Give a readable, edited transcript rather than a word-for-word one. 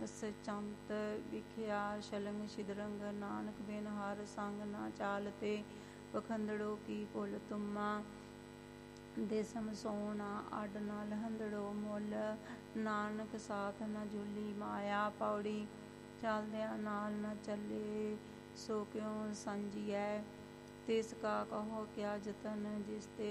ਸਚੰਤ ਵਿਖਿਆ ਸ਼ਲੰਗ ਸਿਦਰੰਗ ਨਾਨਕ ਬਿਨ ਹਰ ਸੰਗ ਨਾ ਚਾਲਤੇ ਪਖੰਡੜੋ ਕੀ ਕੁਲ ਤੁਮਾ ਦੇਸਮ ਸੋ ਨਾ ਅੱਡ ਨਾ ਲਹੰਦੜੋ ਮੁੱਲ ਨਾਨਕ ਸਾਥ ਨਾ ਜੁਲੀ ਮਾਇਆ ਪੌੜੀ ਚੱਲਦਿਆਂ ਨਾਲ ਨਾ ਚੱਲੇ ਸੋ ਕਿਉ ਸੰਜੀਐ ਤਿਸ ਕਾ ਕਹੋ ਕਿਆ ਜਤਨ ਜਿਸ ਤੇ